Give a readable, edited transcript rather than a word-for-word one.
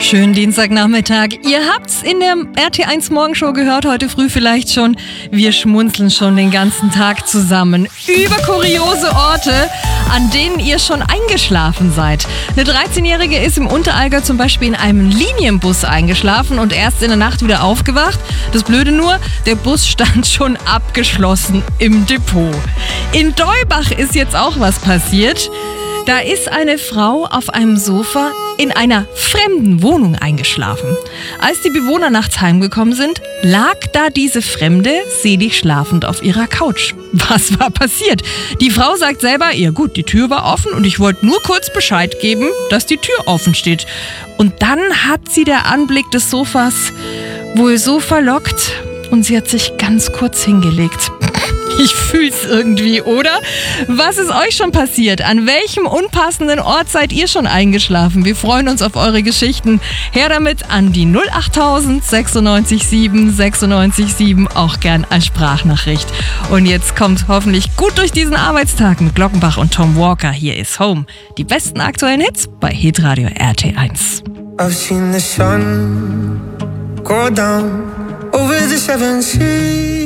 Schönen Dienstagnachmittag. Ihr habt's in der RT1 Morgenshow gehört, heute früh vielleicht schon. Wir schmunzeln schon den ganzen Tag zusammen über kuriose Orte, an denen ihr schon eingeschlafen seid. Eine 13-Jährige ist im Unterallgäu zum Beispiel in einem Linienbus eingeschlafen und erst in der Nacht wieder aufgewacht. Das Blöde nur, der Bus stand schon abgeschlossen im Depot. In Deubach ist jetzt auch was passiert. Da ist eine Frau auf einem Sofa in einer fremden Wohnung eingeschlafen. Als die Bewohner nachts heimgekommen sind, lag da diese Fremde selig schlafend auf ihrer Couch. Was war passiert? Die Frau sagt selber, ja gut, die Tür war offen und ich wollte nur kurz Bescheid geben, dass die Tür offen steht. Und dann hat sie der Anblick des Sofas wohl so verlockt und sie hat sich ganz kurz hingelegt. Ich fühl's irgendwie, oder? Was ist euch schon passiert? An welchem unpassenden Ort seid ihr schon eingeschlafen? Wir freuen uns auf eure Geschichten. Her damit an die 08000 96 7 96 7, auch gern als Sprachnachricht. Und jetzt kommt hoffentlich gut durch diesen Arbeitstag mit Glockenbach und Tom Walker. Hier ist Home. Die besten aktuellen Hits bei Hitradio RT1. I've seen the sun go down over the seven seas.